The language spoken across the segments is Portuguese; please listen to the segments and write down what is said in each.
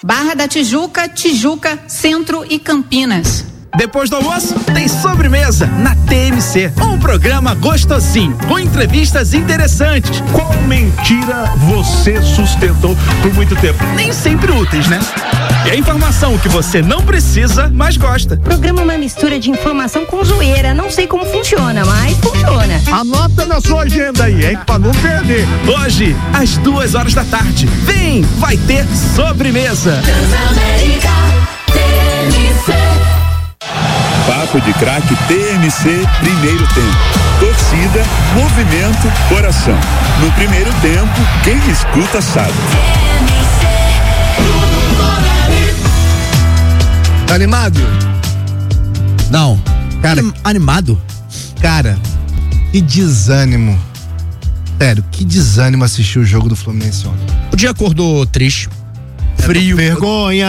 Barra da Tijuca, Tijuca, Centro e Campinas. Depois do almoço, tem sobremesa na TMC. Um programa gostosinho, com entrevistas interessantes. Qual mentira você sustentou por muito tempo? Nem sempre úteis, né? E a informação que você não precisa, mas gosta. O programa é uma mistura de informação com zoeira. Não sei como funciona, mas funciona. Anota na sua agenda aí, hein? Pra não perder. Hoje, às 2h da tarde. Vem, vai ter sobremesa. Transamérica TMC. Papo de Craque TMC, primeiro tempo. Torcida, movimento, coração. No primeiro tempo, quem escuta sabe. Tá animado? Não. Cara, animado? Cara, que desânimo. Sério, que desânimo assistir o jogo do Fluminense ontem. O dia acordou triste, frio. Vergonha!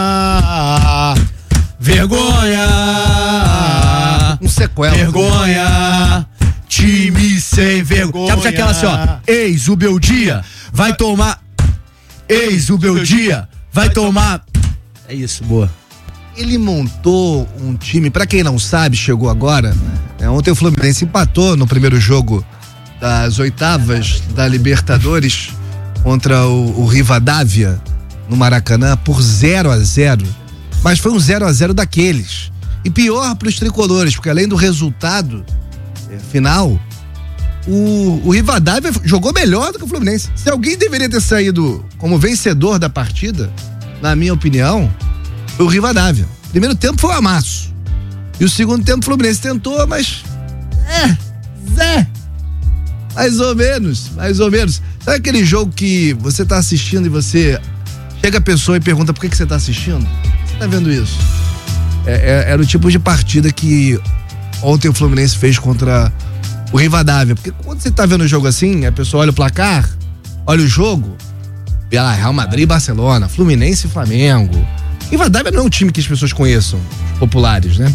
Um sequela. Vergonha! Time sem vergonha. Sabe aquela assim, ó? Eis o Beldia, vai tomar. Eis o Beldia, vai tomar. É isso, boa. Ele montou um time, pra quem não sabe, chegou agora, né? Ontem o Fluminense empatou no primeiro jogo das oitavas da Libertadores contra o Rivadavia no Maracanã por 0-0. Mas foi um 0-0 daqueles. E pior pros tricolores, porque além do resultado final, o Rivadavia jogou melhor do que o Fluminense. Se alguém deveria ter saído como vencedor da partida, na minha opinião, foi o Rivadavia. Primeiro tempo foi um amasso. E o segundo tempo o Fluminense tentou, mas mais ou menos. Sabe aquele jogo que você tá assistindo e você chega a pessoa e pergunta por que você tá assistindo? Você tá vendo isso? Era o tipo de partida que ontem o Fluminense fez contra o Rivadavia. Porque quando você tá vendo o jogo assim, a pessoa olha o placar, olha o jogo, e lá, Real Madrid e Barcelona, Fluminense e Flamengo. Rivadavia não é um time que as pessoas conheçam, os populares, né?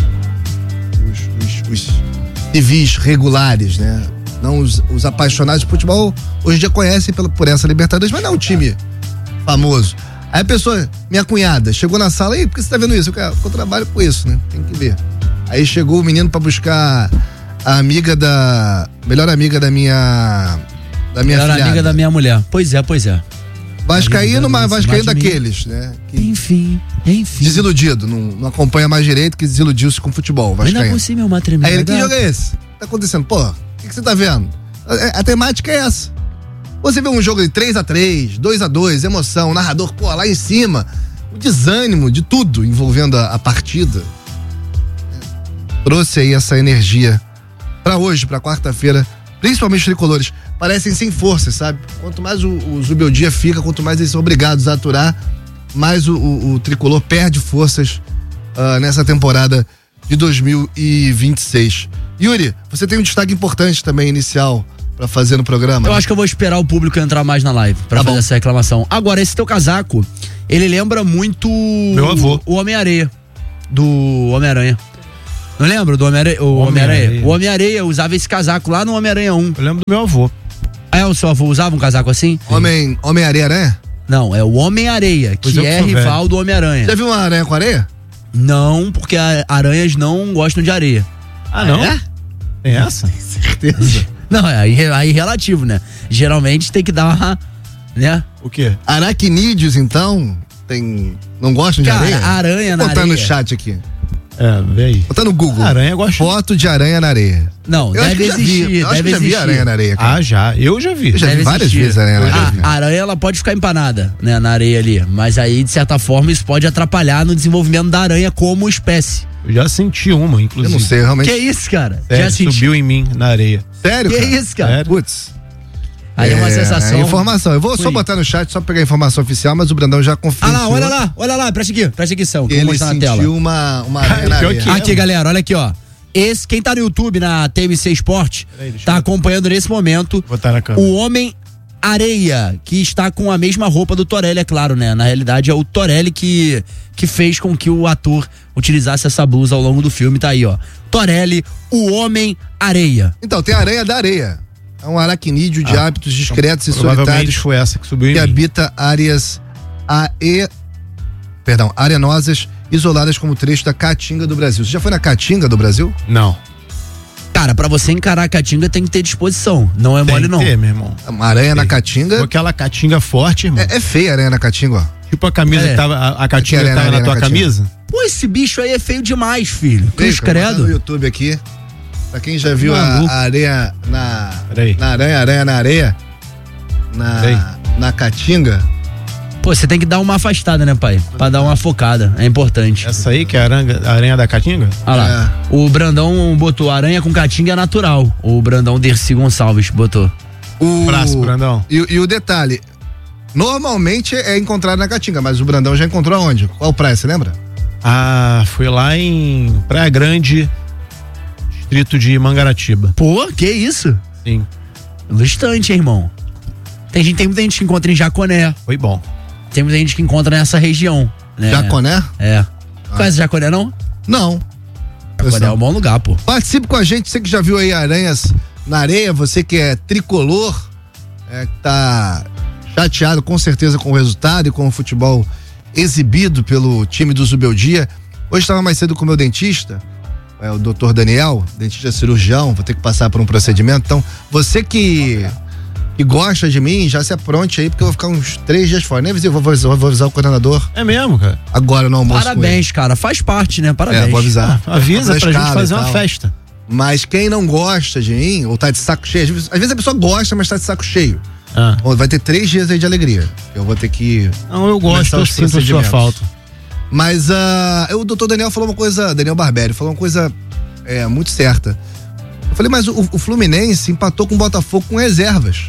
Os civis regulares, né? Não os apaixonados de futebol, hoje em dia conhecem por essa Libertadores, mas não é um time famoso. Aí a pessoa, minha cunhada, chegou na sala, e por que você tá vendo isso? Eu trabalho com isso, né? Tem que ver. Aí chegou o menino pra buscar a melhor amiga da minha melhor filhada. Amiga da minha mulher. Pois é. Vascaíno, mas Vascaíno daqueles, né? Que enfim. Desiludido, não acompanha mais direito, que desiludiu-se com futebol, Vascaíno. Ainda por cima é uma tremenda. Aí ele, que jogo é esse? Tá acontecendo? Pô, o que você tá vendo? A temática é essa. Você vê um jogo de 3-3, 2-2, emoção, o narrador, pô, lá em cima, o desânimo de tudo envolvendo a partida. Trouxe aí essa energia pra hoje, pra quarta-feira, principalmente os tricolores. Parecem sem força, sabe? Quanto mais o Zubeldia fica, quanto mais eles são obrigados a aturar, mais o tricolor perde forças nessa temporada de 2026. Yuri, você tem um destaque importante também, inicial, pra fazer no programa. Eu acho que eu vou esperar o público entrar mais na live pra fazer essa reclamação. Agora, esse teu casaco, ele lembra muito meu avô, o Homem-Areia, do Homem-Aranha. Não lembra do Homem-Areia? O Homem-Areia usava esse casaco lá no Homem-Aranha 1. Eu lembro do meu avô. O seu avô usava um casaco assim? Homem-Areia, né? Não, é o Homem-Areia, que é rival do Homem-Aranha. Já viu uma aranha com areia? Não, porque aranhas não gostam de areia. Ah, não? Tem essa? Certeza. Não, aí relativo, né? Geralmente tem que dar uma, né? O quê? Aracnídeos, então, não gostam de areia? Aranha na areia. Vou botar no chat aqui. Vê aí. Botar no Google. Aranha gosta. Foto de aranha na areia. Não, deve existir. Eu acho que já vi aranha na areia. Cara. Já. Eu já vi. Eu já vi várias vezes aranha na areia. A aranha, ela pode ficar empanada, né, na areia ali. Mas aí, de certa forma, isso pode atrapalhar no desenvolvimento da aranha como espécie. Eu já senti uma, inclusive. Eu não sei, realmente. Que isso, cara? Sério, já senti. Subiu em mim na areia. Sério, que cara? Isso, cara? Putz. Aí é uma sensação. Informação. Eu vou só botar no chat, só pegar a informação oficial, mas o Brandão já confirmou. Olha lá, presta atenção. Ele mostrar na tela. Sentiu uma aranha na areia. Aqui, galera, olha aqui, ó. Quem tá no YouTube, na TMC Esporte, tá acompanhando nesse momento o Homem-Areia, que está com a mesma roupa do Torelli, é claro, né? Na realidade, é o Torelli que fez com que o ator utilizasse essa blusa ao longo do filme, tá aí, ó. Torelli, o Homem-Areia. Então, tem a aranha da areia. É um aracnídeo de hábitos discretos e solitários foi essa que subiu em que mim. habita áreas arenosas, isoladas como trecho da Caatinga do Brasil. Você já foi na Caatinga do Brasil? Não. Cara, pra você encarar a Caatinga tem que ter disposição. Não é mole, não. Tem que ter, meu irmão. Uma aranha na Caatinga. Com aquela Caatinga forte, irmão. É feia a aranha na Caatinga, ó. Tipo a camisa que tava. A Caatinga que tava na tua camisa? Pô, esse bicho aí é feio demais, filho. Cruz Vou botar credo. no YouTube aqui. Pra quem já viu a areia aranha na areia. Na Caatinga. Pô, você tem que dar uma afastada, né, pai? Pra dar uma focada. É importante. Essa aí que é a aranha da Caatinga? Olha lá. O Brandão botou aranha com Caatinga natural. O Brandão Dercy Gonçalves botou. Braço, Brandão. E o detalhe. Normalmente é encontrado na Caatinga, mas o Brandão já encontrou aonde? Qual praia, você lembra? Foi lá em Praia Grande, distrito de Mangaratiba. Pô, que isso? Sim. Bastante, hein, irmão. Tem muita gente que encontra em Jaconé. Foi bom. Tem muita gente que encontra nessa região. Né? Jaconé? É. Conhece Jaconé, não? Não. Jaconé é um bom lugar, pô. Participe com a gente, você que já viu aí aranhas na areia, você que é tricolor, que tá chateado com certeza com o resultado e com o futebol exibido pelo time do Zubeldia. Hoje estava mais cedo com o meu dentista, o doutor Daniel, dentista cirurgião, vou ter que passar por um procedimento. Então, você que gosta de mim, já se apronte aí, porque eu vou ficar uns 3 dias fora. Nem avisei, vou avisar o coordenador. É mesmo, cara? Agora no almoço. Parabéns, cara. Faz parte, né? Parabéns. Vou avisar. Avisa pra gente fazer uma festa. Mas quem não gosta de mim, ou tá de saco cheio, às vezes a pessoa gosta, mas tá de saco cheio. Vai ter 3 dias aí de alegria. Eu vou ter que. Não, eu gosto, eu sinto a sua falta. Mas o doutor Daniel falou uma coisa, Daniel Barberi, falou uma coisa muito certa. Eu falei, mas o Fluminense empatou com o Botafogo com reservas.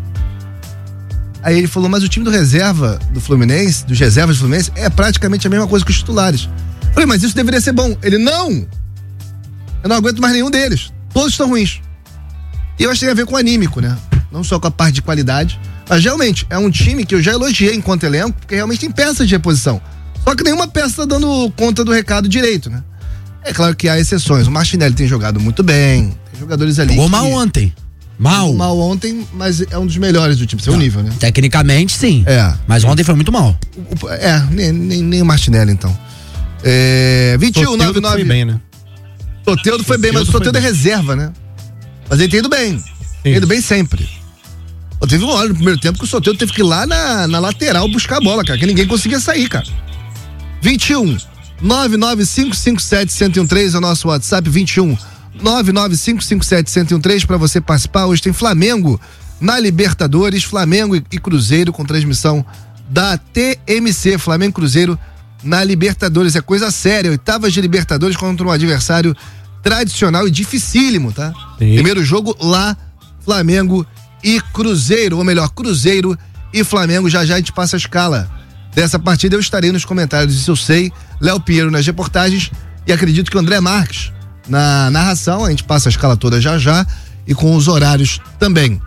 Aí ele falou, mas o time do reserva do Fluminense, dos reservas do Fluminense, é praticamente a mesma coisa que os titulares. Eu falei, mas isso deveria ser bom. Ele, não! Eu não aguento mais nenhum deles. Todos estão ruins. E eu acho que tem a ver com o anímico, né? Não só com a parte de qualidade, mas realmente é um time que eu já elogiei enquanto elenco, porque realmente tem peças de reposição. Só que nenhuma peça tá dando conta do recado direito, né? É claro que há exceções. O Martinelli tem jogado muito bem, tem jogadores ali. Jogou mal ontem. Mal ontem, mas é um dos melhores do time, seu nível, né? Tecnicamente, sim. Mas ontem foi muito mal. Nem o Martinelli, então. 21-99. Foi bem, né? Soteldo foi bem, mas o Soteldo é reserva, né? Mas ele tem ido bem. Tem ido bem sempre. Teve uma hora no primeiro tempo que o Soteldo teve que ir lá na lateral buscar a bola, cara, que ninguém conseguia sair, cara. 21-99557-1013 é o nosso WhatsApp, 21-99557-1013 para você participar. Hoje tem Flamengo na Libertadores, Flamengo e Cruzeiro com transmissão da TMC, Flamengo e Cruzeiro na Libertadores, é coisa séria, 8ª de Libertadores contra um adversário tradicional e dificílimo, tá? Sim. Primeiro jogo lá, Flamengo e Cruzeiro, ou melhor, Cruzeiro e Flamengo. Já a gente passa a escala dessa partida, eu estarei nos comentários, isso eu sei, Léo Pinheiro nas reportagens e acredito que o André Marques na narração, a gente passa a escala toda já e com os horários também.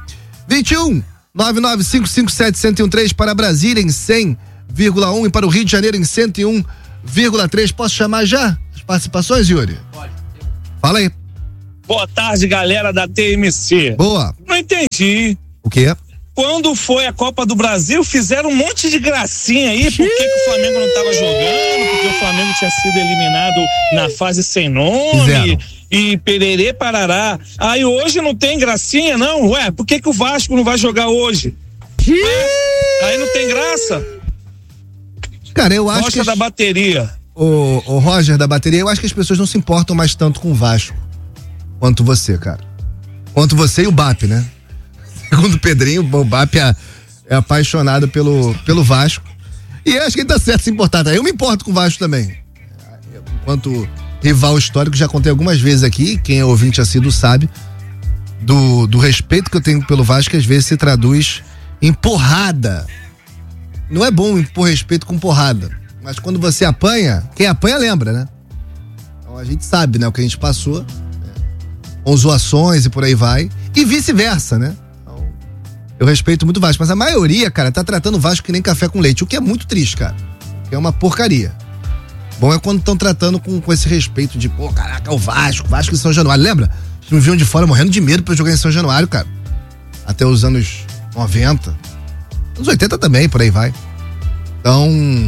21-99557-1013 para Brasília em 100,1 e para o Rio de Janeiro em 101,3. Posso chamar já as participações, Yuri? Pode. Fala aí. Boa tarde, galera da TMC. Boa. Não entendi. O quê? Quando foi a Copa do Brasil, fizeram um monte de gracinha aí, por que o Flamengo não estava jogando, porque o Flamengo tinha sido eliminado na fase sem nome. Fizeram. E pererê parará. Aí hoje não tem gracinha, não? Ué, por que o Vasco não vai jogar hoje? Aí não tem graça? Cara, eu acho Rocha da bateria. O Roger da bateria, eu acho que as pessoas não se importam mais tanto com o Vasco quanto você, cara. Quanto você e o BAP, né? Segundo o Pedrinho, o BAP é apaixonado pelo Vasco. E eu acho que ele tá certo se importar, tá? Eu me importo com o Vasco também. Enquanto rival histórico, já contei algumas vezes aqui, quem é ouvinte assíduo sabe, do respeito que eu tenho pelo Vasco, que às vezes se traduz em porrada. Não é bom impor respeito com porrada, mas quando você apanha, quem apanha lembra, né? Então a gente sabe, né, o que a gente passou, com zoações e por aí vai, e vice-versa, né? Então, eu respeito muito o Vasco, mas a maioria, cara, tá tratando o Vasco que nem café com leite, o que é muito triste, cara, que é uma porcaria. Bom é quando estão tratando com esse respeito de, pô, caraca, o Vasco em São Januário, lembra? Eles me viam de fora morrendo de medo pra jogar em São Januário, cara, até os anos 90, anos 80 também, por aí vai. Então,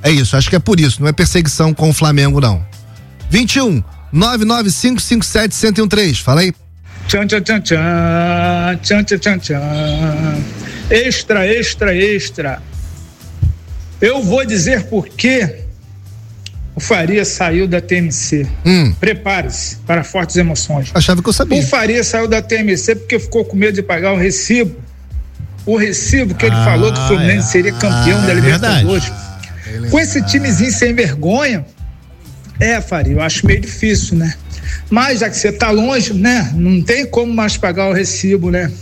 É isso, acho que é por isso, não é perseguição com o Flamengo, não. 21 99557-1013, fala aí. Tchan, tchan, tchan, tchan, tchan, tchan, tchan, tchan. Extra, extra, extra. Eu vou dizer por que o Faria saiu da TMC. Prepare-se para fortes emoções. Achava que eu sabia. O Faria saiu da TMC porque ficou com medo de pagar o recibo. O recibo que ele falou que o Fluminense seria campeão da Libertadores. Com esse timezinho sem vergonha, Faria, eu acho meio difícil, né? Mas já que você tá longe, né? Não tem como mais pagar o recibo, né?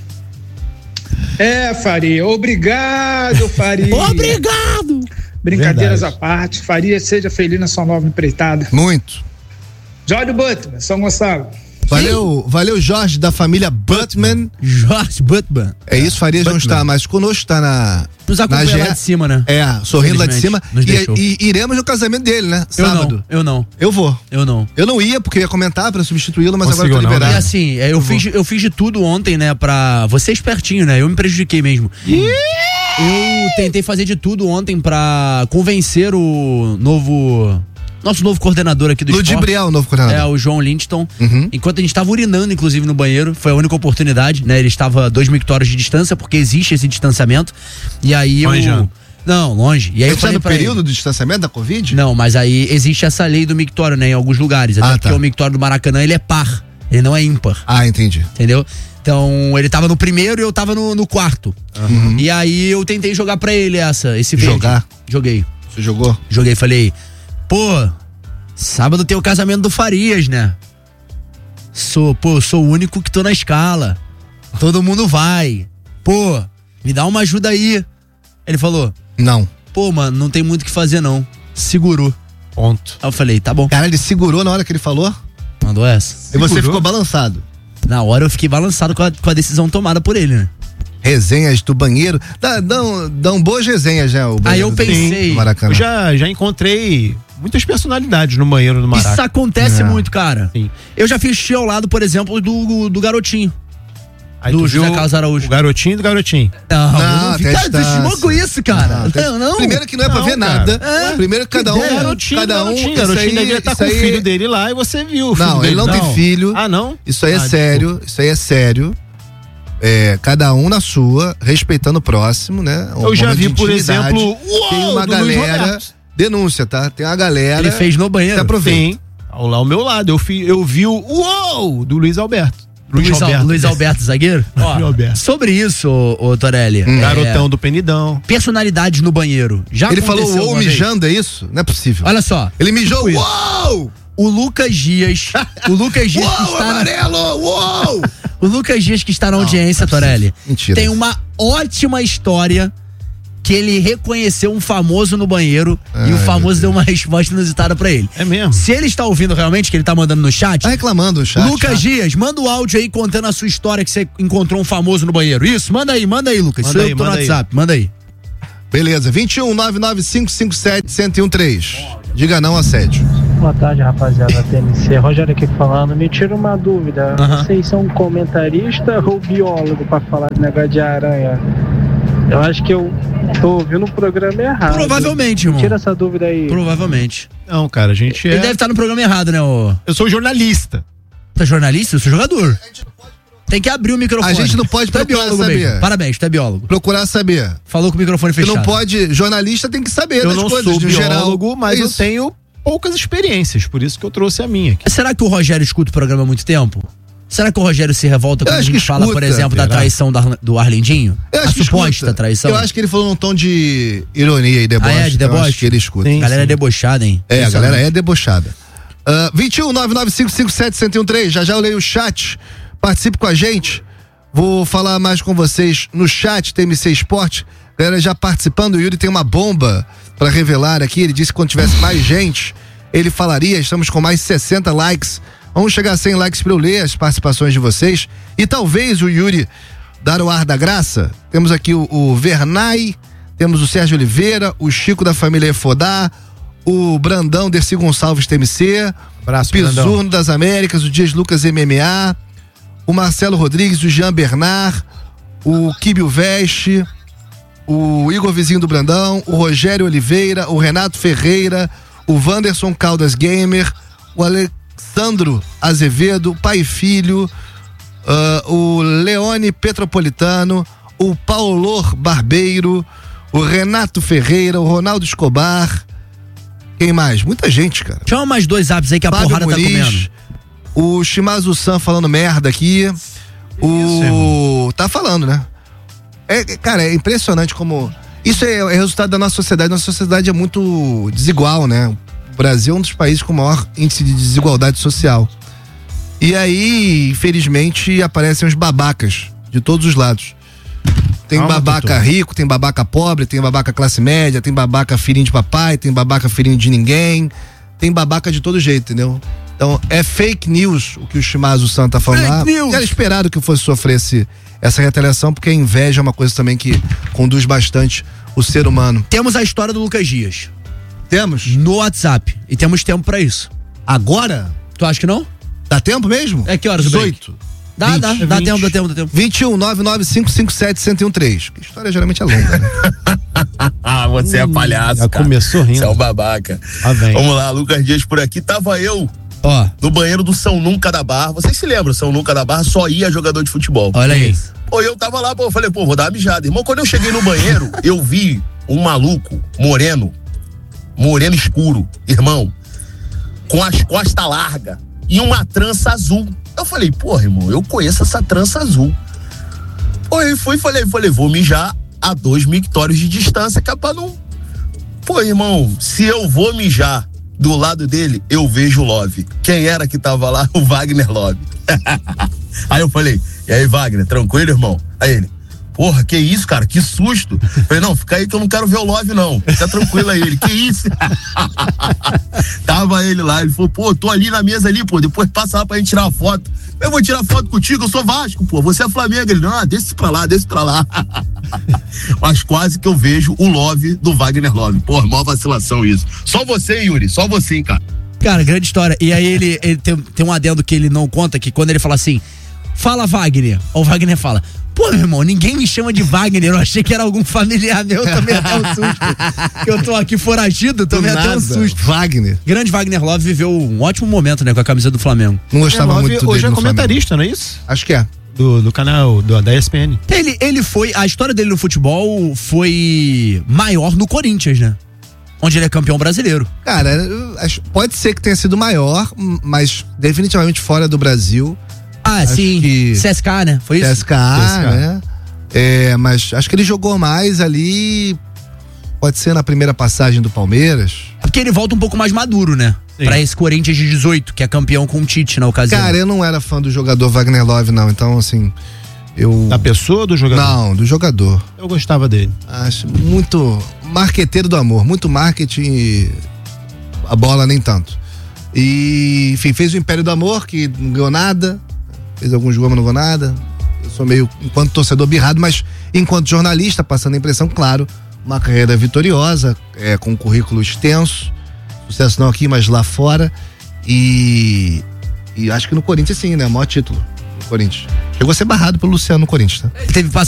Faria, obrigado, Faria. Obrigado! Brincadeiras à parte, Faria, seja feliz na sua nova empreitada. Muito. Jorge Butman, São Gonçalo. Valeu, Jorge, da família Butman. Jorge Butman. É isso, Farias não está mais conosco, está nos acompanha lá de cima, né? Sorrindo lá de cima. E iremos no casamento dele, né? Sábado. Eu não. Eu vou. Eu não. Eu não ia, porque eu ia comentar pra substituí-lo, mas Conseguiu agora eu tô liberado. E assim, eu fiz de tudo ontem, né? Pra você espertinho, né? Eu me prejudiquei mesmo. Eu tentei fazer de tudo ontem pra convencer o nosso novo coordenador aqui do esporte. Ludibriel, o novo coordenador. O João Lindston. Enquanto a gente estava urinando, inclusive, no banheiro, foi a única oportunidade, né? Ele estava a 2 mictórios de distância, porque existe esse distanciamento. E aí Não, longe. E aí eu falei no período do distanciamento da Covid? Não, mas aí existe essa lei do mictório, né? Em alguns lugares. Até porque o mictório do Maracanã, ele é par. Ele não é ímpar. Entendi. Entendeu? Então, ele tava no primeiro e eu tava no quarto. E aí eu tentei jogar pra ele esse verde. Jogar? Joguei. Você jogou? Joguei, falei, sábado tem o casamento do Farias, né? Sou o único que tô na escala. Todo mundo vai. Me dá uma ajuda aí. Ele falou, não. Mano, não tem muito o que fazer não. Segurou. Ponto. Aí eu falei, tá bom. Cara, ele segurou na hora que ele falou? Mandou essa. E você ficou balançado? Na hora eu fiquei balançado com a decisão tomada por ele, né? Resenhas do banheiro. Dão boas resenhas, né? Aí eu pensei. Eu já encontrei muitas personalidades no banheiro do Maraca. Isso acontece muito, cara. Sim. Eu já fiz xixi ao lado, por exemplo, do garotinho. Aí do José Carlos Araújo. O garotinho do garotinho. Não, desmou com isso, cara. Não. Primeiro que não é pra ver nada. Primeiro que cada um. Garotinho devia estar com o filho dele lá e você viu o filho dele. Não, ele não tem filho. Não? Isso aí é sério. Desculpa. Isso aí é sério. Cada um na sua, respeitando o próximo, né? Eu já vi, por exemplo, tem uma galera. Denúncia, tá? Tem uma galera. Ele fez no banheiro. Aproveita. Sim. Ao meu lado. Eu vi o uou do Luiz Alberto. Luiz Alberto, zagueiro? Sobre isso, ô Torelli. Garotão do Penidão. Personalidades no banheiro. Ele falou uou mijando, é isso? Não é possível. Olha só. Ele mijou uou! O Lucas Dias. Uou, que está amarelo! Uou! O Lucas Dias, que está na audiência, Torelli. Mentira. Tem uma ótima história que ele reconheceu um famoso no banheiro e o famoso deu uma resposta inusitada pra ele. É mesmo? Se ele está ouvindo realmente, que ele tá mandando no chat. Tá reclamando no chat. Lucas Dias, manda o áudio aí contando a sua história que você encontrou um famoso no banheiro. Isso? Manda aí, Lucas. Manda aí, no WhatsApp. Manda aí. Beleza, 21 99557 1013. Diga não, assédio. Boa tarde, rapaziada da TMC. Rogério aqui falando. Me tira uma dúvida. Vocês são comentarista ou biólogo pra falar de negócio de aranha? Eu acho que eu tô ouvindo o programa errado. Provavelmente, irmão. Tira essa dúvida aí. Provavelmente. Não, cara, a gente Ele deve estar no programa errado, né? Eu sou jornalista. Você é jornalista? Eu sou jogador. Tem que abrir o microfone. A gente não pode procurar saber. Mesmo. Parabéns, tu é biólogo. Procurar saber. Falou com o microfone fechado. Você não pode, jornalista tem que saber das coisas. Eu não sou biólogo, geral. mas eu tenho poucas experiências, por isso que eu trouxe a minha aqui. Será que o Rogério escuta o programa há muito tempo? Será que o Rogério se revolta quando a gente fala, por exemplo, da traição do Arlindinho? A suposta traição? Eu acho que ele falou num tom de ironia e deboche. De deboche? Eu acho que ele escuta. Sim, a galera é debochada, hein? A galera é debochada. 21 99557 1013. Já eu leio o chat. Participe com a gente. Vou falar mais com vocês no chat TMC Esporte. Galera já participando. O Yuri tem uma bomba pra revelar aqui. Ele disse que quando tivesse mais gente, ele falaria. Estamos com mais 60 likes. Vamos chegar a 100 likes para eu ler as participações de vocês. E talvez o Yuri dar o ar da graça. Temos aqui o Vernay, temos o Sérgio Oliveira, o Chico da família Efodá, o Brandão Dercy Gonçalves TMC, Abraço, Pisurno Brandão. das Américas, o Dias Lucas MMA, o Marcelo Rodrigues, o Jean Bernard, o Kibio Veste, o Igor Vizinho do Brandão, o Rogério Oliveira, o Renato Ferreira, o Wanderson Caldas Gamer, o Alexandro Azevedo, pai e filho, o Leone Petropolitano, o Paulor Barbeiro, o Renato Ferreira, o Ronaldo Escobar. Quem mais? Muita gente, cara. Chama mais 2 apps aí que a Fábio porrada Muniz, tá comendo. O Shimazu San falando merda aqui. Tá falando, né? Cara, é impressionante como... Isso é resultado da nossa sociedade. Nossa sociedade é muito desigual, né? O Brasil é um dos países com o maior índice de desigualdade social. E aí, infelizmente, aparecem os babacas de todos os lados. Tem babaca rico, tem babaca pobre, tem babaca classe média, tem babaca filhinho de papai, tem babaca filhinho de ninguém, tem babaca de todo jeito, entendeu? Então, é fake news o que o Shimazu San tá falando lá. Era esperado que eu fosse sofrer essa retaliação, porque a inveja é uma coisa também que conduz bastante o ser humano. Temos a história do Lucas Dias. Temos? No WhatsApp. E temos tempo pra isso. Agora? Tu acha que não? Dá tempo mesmo? É que horas? 18. Dá tempo. 21 99557 1013. Que história geralmente é longa, né? Você é palhaço, já cara. Começou rindo. Você é um babaca. Vamos lá, Lucas Dias por aqui. Tava eu no banheiro do São Nunca da Barra. Vocês se lembram? São Nunca da Barra só ia jogador de futebol. Olha aí. Pô, eu tava lá, eu falei, vou dar uma mijada. Irmão, quando eu cheguei no banheiro, eu vi um maluco moreno escuro, irmão, com as costas largas e uma trança azul. Eu falei, porra, irmão, eu conheço essa trança azul. Pô, eu falei, vou mijar a 2 mictórios de distância, que é pra não... Pô, irmão, se eu vou mijar do lado dele, eu vejo o Love. Quem era que tava lá? O Wagner Love. Aí eu falei, e aí, Wagner, tranquilo, irmão? Aí ele, porra, que isso, cara, que susto. Eu falei, não, fica aí que eu não quero ver o Love, não. Fica tranquilo aí. Ele, que isso? Tava ele lá, ele falou, pô, tô ali na mesa ali, pô, depois passa lá pra gente tirar uma foto. Eu vou tirar foto contigo, eu sou Vasco, pô, você é Flamengo. Ele, não, desce pra lá. Mas quase que eu vejo o Love do Wagner Love. Porra, maior vacilação isso. Só você, Yuri, só você, hein, cara. Cara, grande história. E aí ele tem um adendo que ele não conta, que quando ele fala assim, fala Wagner, o Wagner fala, pô, meu irmão, ninguém me chama de Wagner, eu achei que era algum familiar meu, tomei até um susto. Que eu tô aqui foragido, tomei até um susto. Wagner. Grande Wagner Love viveu um ótimo momento, né, com a camisa do Flamengo. Não gostava muito dele. Hoje é comentarista, não é isso? Acho que é. Do canal da ESPN. Ele foi, a história dele no futebol foi maior no Corinthians, né? Onde ele é campeão brasileiro. Cara, pode ser que tenha sido maior, mas definitivamente fora do Brasil. Acho sim. Que... CSKA, né? Foi isso? CSKA, né? Mas acho que ele jogou mais ali. Pode ser na primeira passagem do Palmeiras. Porque ele volta um pouco mais maduro, né? Sim. Pra esse Corinthians de 18, que é campeão com o Tite na ocasião. Cara, eu não era fã do jogador Wagner Love, não. Então, assim, Da pessoa ou do jogador? Não, do jogador. Eu gostava dele. Acho muito marqueteiro do amor. Muito marketing e a bola nem tanto. E, enfim, fez o Império do Amor, que não ganhou nada. Fez alguns jogos, mas não ganhou nada. Eu sou meio, enquanto torcedor, birrado, mas enquanto jornalista, passando a impressão, claro, uma carreira vitoriosa, com um currículo extenso, sucesso não aqui, mas lá fora, e acho que no Corinthians sim, né, o maior título do Corinthians. Chegou a ser barrado pelo Luciano no Corinthians, tá? Ele teve